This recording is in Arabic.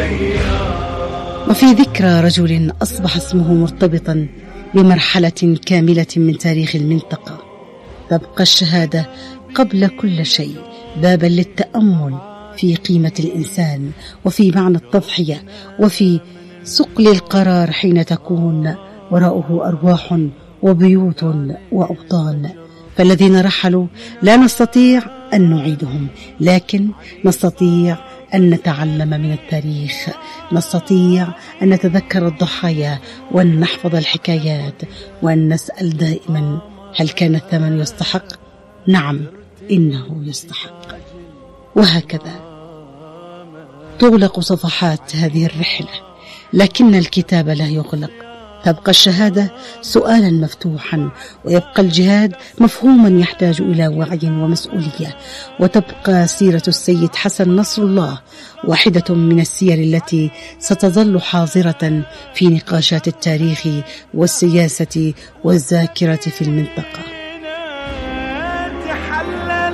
وفي ذكرى رجل أصبح اسمه مرتبطا بمرحلة كاملة من تاريخ المنطقة، تبقى الشهادة قبل كل شيء بابا للتأمل في قيمة الإنسان، وفي معنى التضحية، وفي صقل القرار حين تكون وراءه أرواح وبيوت وأوطان. فالذين رحلوا لا نستطيع أن نعيدهم، لكن نستطيع أن نتعلم من التاريخ، نستطيع أن نتذكر الضحايا وأن نحفظ الحكايات، وأن نسأل دائما: هل كان الثمن يستحق؟ نعم، إنه يستحق. وهكذا تغلق صفحات هذه الرحلة، لكن الكتاب لا يغلق. تبقى الشهادة سؤالا مفتوحا، ويبقى الجهاد مفهوما يحتاج إلى وعي ومسؤولية، وتبقى سيرة السيد حسن نصر الله واحدة من السير التي ستظل حاضرة في نقاشات التاريخ والسياسة والذاكرة في المنطقة.